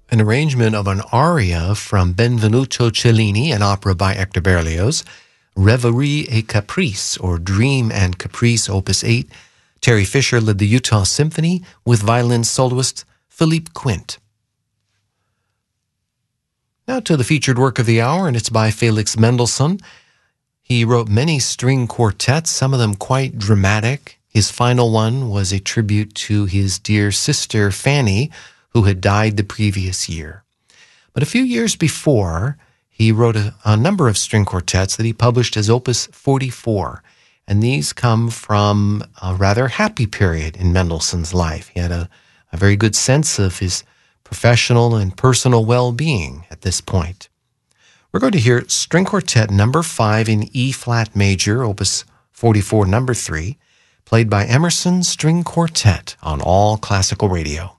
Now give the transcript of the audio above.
an arrangement of an aria from Benvenuto Cellini, an opera by Hector Berlioz, Reverie et Caprice, or Dream and Caprice, Opus 8. Terry Fisher led the Utah Symphony with violin soloist Philippe Quint. Now to the featured work of the hour, and it's by Felix Mendelssohn. He wrote many string quartets, some of them quite dramatic. His final one was a tribute to his dear sister Fanny, who had died the previous year. But a few years before, he wrote a number of string quartets that he published as Opus 44. And these come from a rather happy period in Mendelssohn's life. He had a very good sense of his professional and personal well-being at this point. We're going to hear String Quartet number 5 in E-flat major, Opus 44, number 3, played by Emerson String Quartet on All Classical Radio.